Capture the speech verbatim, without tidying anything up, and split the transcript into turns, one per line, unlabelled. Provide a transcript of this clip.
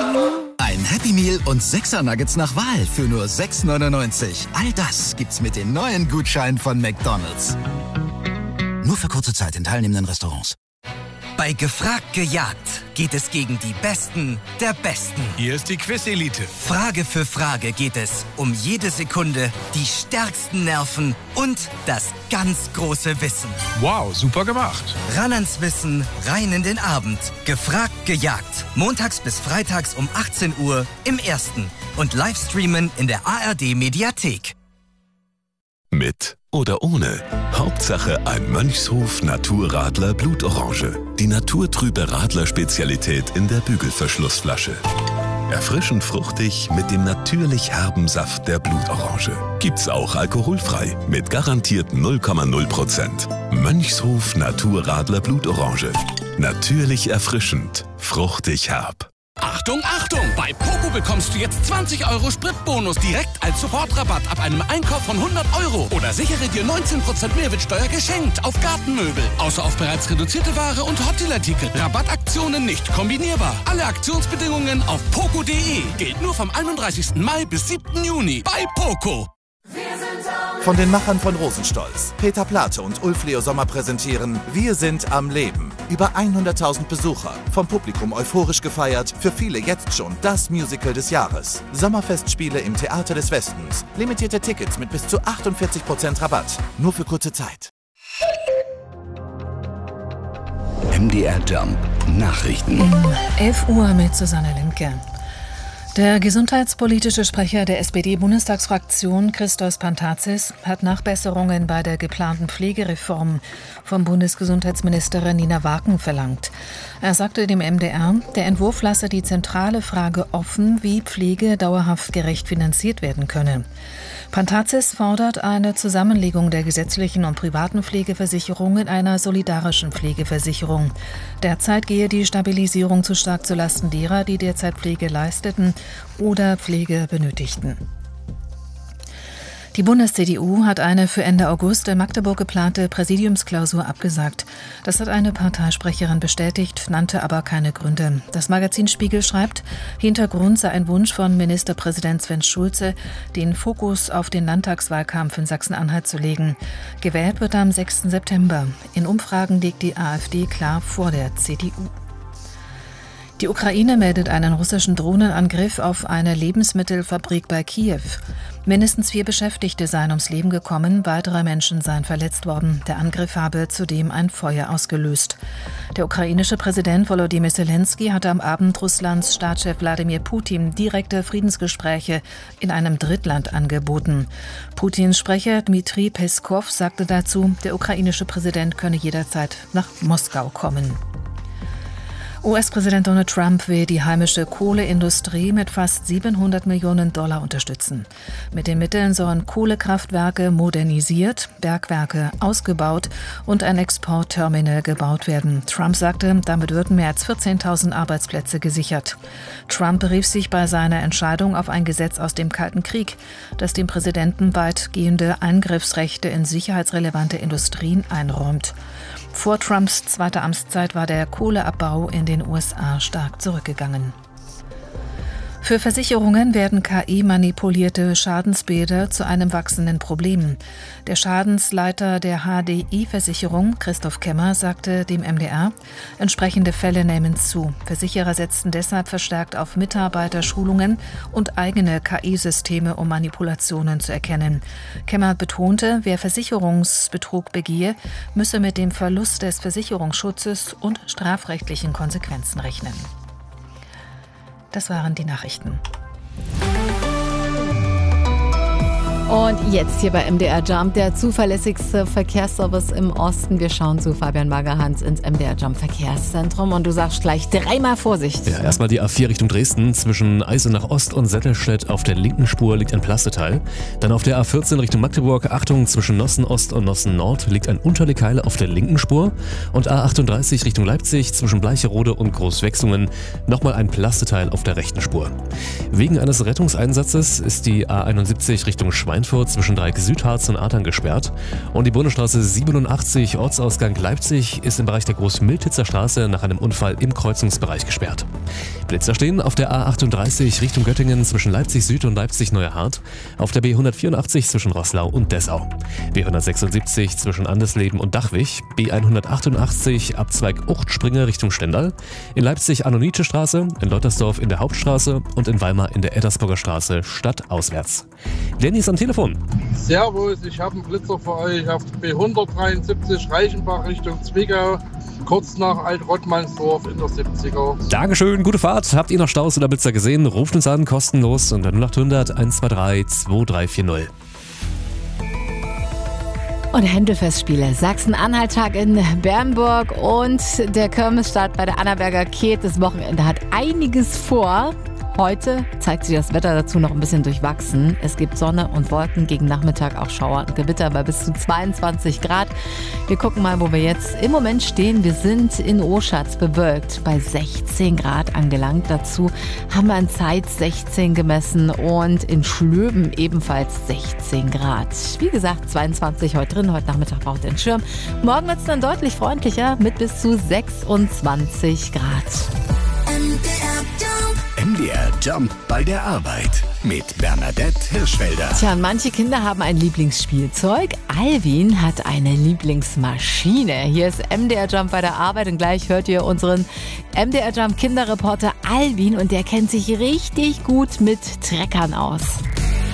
Ein Happy Meal und sechser Nuggets nach Wahl für nur sechs neunundneunzig. All das gibt's mit den neuen Gutscheinen von McDonald's. Nur für kurze Zeit in teilnehmenden Restaurants.
Bei Gefragt gejagt geht es gegen die Besten der Besten.
Hier ist die Quiz-Elite.
Frage für Frage geht es um jede Sekunde, die stärksten Nerven und das ganz große Wissen.
Wow, super gemacht.
Ran ans Wissen, rein in den Abend. Gefragt gejagt. Montags bis freitags um achtzehn Uhr im Ersten. Und Livestreamen in der A R D-Mediathek.
Mit oder ohne. Hauptsache ein Mönchshof Naturradler Blutorange. Die naturtrübe Radler-Spezialität in der Bügelverschlussflasche. Erfrischend fruchtig mit dem natürlich herben Saft der Blutorange. Gibt's auch alkoholfrei mit garantiert null Komma null Prozent. Mönchshof Naturradler Blutorange. Natürlich erfrischend, fruchtig herb.
Achtung, Achtung! Bei Poco bekommst du jetzt zwanzig Euro Spritbonus direkt als Sofortrabatt ab einem Einkauf von hundert Euro. Oder sichere dir neunzehn Prozent Mehrwertsteuer geschenkt auf Gartenmöbel. Außer auf bereits reduzierte Ware und Hotdeal-Artikel. Rabattaktionen nicht kombinierbar. Alle Aktionsbedingungen auf poco punkt de. Gilt nur vom einunddreißigsten Mai bis siebten Juni bei Poco.
Von den Machern von Rosenstolz, Peter Plate und Ulf Leo Sommer präsentieren Wir sind am Leben. Über hunderttausend Besucher, vom Publikum euphorisch gefeiert, für viele jetzt schon das Musical des Jahres. Sommerfestspiele im Theater des Westens. Limitierte Tickets mit bis zu achtundvierzig Prozent Rabatt. Nur für kurze Zeit.
M D R Jump Nachrichten.
Um elf Uhr mit Susanne Limke. Der gesundheitspolitische Sprecher der S P D-Bundestagsfraktion, Christos Pantazis, hat Nachbesserungen bei der geplanten Pflegereform von Bundesgesundheitsministerin Nina Waken verlangt. Er sagte dem M D R, der Entwurf lasse die zentrale Frage offen, wie Pflege dauerhaft gerecht finanziert werden könne. Pantazis fordert eine Zusammenlegung der gesetzlichen und privaten Pflegeversicherung in einer solidarischen Pflegeversicherung. Derzeit gehe die Stabilisierung zu stark zulasten derer, die derzeit Pflege leisteten oder Pflege benötigten. Die Bundes-C D U hat eine für Ende August in Magdeburg geplante Präsidiumsklausur abgesagt. Das hat eine Parteisprecherin bestätigt, nannte aber keine Gründe. Das Magazin Spiegel schreibt, Hintergrund sei ein Wunsch von Ministerpräsident Sven Schulze, den Fokus auf den Landtagswahlkampf in Sachsen-Anhalt zu legen. Gewählt wird am sechsten September. In Umfragen liegt die AfD klar vor der C D U. Die Ukraine meldet einen russischen Drohnenangriff auf eine Lebensmittelfabrik bei Kiew. Mindestens vier Beschäftigte seien ums Leben gekommen, weitere Menschen seien verletzt worden. Der Angriff habe zudem ein Feuer ausgelöst. Der ukrainische Präsident Volodymyr Zelensky hatte am Abend Russlands Staatschef Wladimir Putin direkte Friedensgespräche in einem Drittland angeboten. Putins Sprecher Dmitri Peskov sagte dazu, der ukrainische Präsident könne jederzeit nach Moskau kommen. U S-Präsident Donald Trump will die heimische Kohleindustrie mit fast siebenhundert Millionen Dollar unterstützen. Mit den Mitteln sollen Kohlekraftwerke modernisiert, Bergwerke ausgebaut und ein Exportterminal gebaut werden. Trump sagte, damit würden mehr als vierzehntausend Arbeitsplätze gesichert. Trump berief sich bei seiner Entscheidung auf ein Gesetz aus dem Kalten Krieg, das dem Präsidenten weitgehende Eingriffsrechte in sicherheitsrelevante Industrien einräumt. Vor Trumps zweiter Amtszeit war der Kohleabbau in den U S A stark zurückgegangen. Für Versicherungen werden K I-manipulierte Schadensbilder zu einem wachsenden Problem. Der Schadensleiter der H D I-Versicherung, Christoph Kemmer, sagte dem M D R, entsprechende Fälle nehmen zu. Versicherer setzten deshalb verstärkt auf Mitarbeiterschulungen und eigene K I-Systeme, um Manipulationen zu erkennen. Kemmer betonte, wer Versicherungsbetrug begehe, müsse mit dem Verlust des Versicherungsschutzes und strafrechtlichen Konsequenzen rechnen. Das waren die Nachrichten.
Und jetzt hier bei M D R Jump, der zuverlässigste Verkehrsservice im Osten. Wir schauen zu Fabian Magerhans ins M D R Jump Verkehrszentrum und du sagst gleich dreimal Vorsicht.
Ja, erstmal die A vier Richtung Dresden. Zwischen Eisenach Ost und Settelstedt auf der linken Spur liegt ein Plasteteil. Dann auf der A vierzehn Richtung Magdeburg. Achtung, zwischen Nossen Ost und Nossen Nord liegt ein Unterlekeil auf der linken Spur. Und A achtunddreißig Richtung Leipzig zwischen Bleicherode und Großwechsungen nochmal ein Plasteteil auf der rechten Spur. Wegen eines Rettungseinsatzes ist die A einundsiebzig Richtung Schwein Schweinfurt zwischen Dreieck Südharz und Adern gesperrt. Und die Bundesstraße siebenundachtzig Ortsausgang Leipzig ist im Bereich der Großmiltitzer Straße nach einem Unfall im Kreuzungsbereich gesperrt. Blitzer stehen auf der A achtunddreißig Richtung Göttingen zwischen Leipzig Süd und Leipzig Neuerhardt, auf der B hundertvierundachtzig zwischen Roßlau und Dessau, B hundertsechsundsiebzig zwischen Andesleben und Dachwig, B hundertachtundachtzig Abzweig Uchtspringe Richtung Stendal, in Leipzig Annonitische Straße, in Lottersdorf in der Hauptstraße und in Weimar in der Eddersburger Straße stadtauswärts. Lenny ist am Telefon.
Servus, ich habe einen Blitzer für euch auf B hundertdreiundsiebzig Reichenbach Richtung Zwickau, kurz nach Alt-Rottmannsdorf in der siebziger.
Dankeschön, gute Fahrt. Habt ihr noch Staus oder Blitzer gesehen? Ruft uns an, kostenlos unter null acht hundert eins zwei drei zwei drei vier null.
Und Händelfestspiele, Sachsen-Anhalt-Tag in Bernburg und der Kirmesstart bei der Annaberger Ket. Das Wochenende hat einiges vor. Heute zeigt sich das Wetter dazu noch ein bisschen durchwachsen. Es gibt Sonne und Wolken, gegen Nachmittag auch Schauer und Gewitter bei bis zu zweiundzwanzig Grad. Wir gucken mal, wo wir jetzt im Moment stehen. Wir sind in Oschatz bewölkt bei sechzehn Grad angelangt. Dazu haben wir in Zeitz sechzehn gemessen und in Schlöben ebenfalls sechzehn Grad. Wie gesagt, zweiundzwanzig heute drin. Heute Nachmittag braucht ihr einen Schirm. Morgen wird es dann deutlich freundlicher mit bis zu sechsundzwanzig Grad.
M D R Jump bei der Arbeit mit Bernadette Hirschfelder.
Tja, manche Kinder haben ein Lieblingsspielzeug. Alvin hat eine Lieblingsmaschine. Hier ist M D R Jump bei der Arbeit und gleich hört ihr unseren M D R Jump Kinderreporter Alvin und der kennt sich richtig gut mit Treckern aus.